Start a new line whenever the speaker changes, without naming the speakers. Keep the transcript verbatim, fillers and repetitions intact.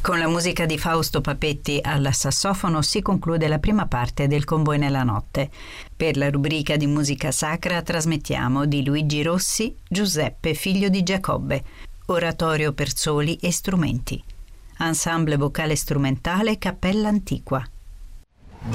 Con la musica di Fausto Papetti al sassofono si conclude la prima parte del Con voi nella notte. Per la rubrica di musica sacra trasmettiamo di Luigi Rossi Giuseppe figlio di Giacobbe, oratorio per soli e strumenti, ensemble vocale strumentale Cappella Antiqua,